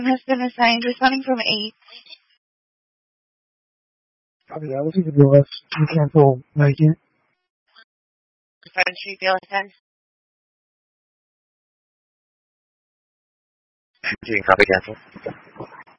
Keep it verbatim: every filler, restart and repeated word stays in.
has been assigned. Responding from eight. Copy that. What's the bill? You cancel Nike. seven three B L S N. Doing copy cancel.